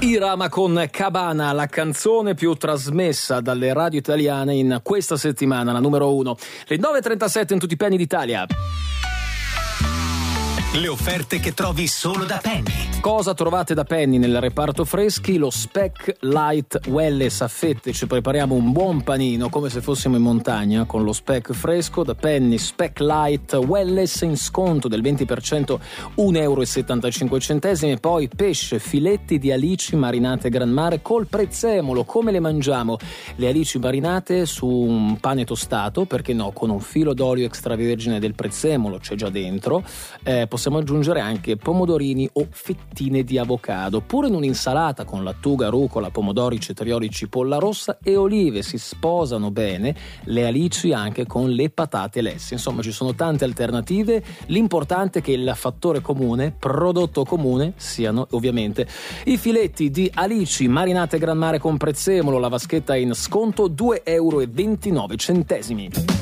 Irama con Cabana, la canzone più trasmessa dalle radio italiane in questa settimana, la numero 1. Le 9.37 in tutti i Penny d'Italia. Le offerte che trovi solo da Penny. Cosa trovate da Penny nel reparto freschi? Lo Speck Light Wellness a fette. Ci prepariamo un buon panino come se fossimo in montagna con lo Speck fresco da Penny. Speck Light Wellness in sconto del 20%, €1,75. Poi pesce, filetti di alici marinate gran mare col prezzemolo. Come le mangiamo? Le alici marinate su un pane tostato, perché no, con un filo d'olio extravergine del prezzemolo, c'è già dentro. Possiamo aggiungere anche pomodorini o fettine di avocado, oppure in un'insalata con lattuga, rucola, pomodori, cetrioli, cipolla rossa e olive. Si sposano bene le alici anche con le patate lesse. Insomma, ci sono tante alternative. L'importante è che il fattore comune, prodotto comune, siano ovviamente i filetti di alici marinate gran mare con prezzemolo. La vaschetta in sconto, €2,29.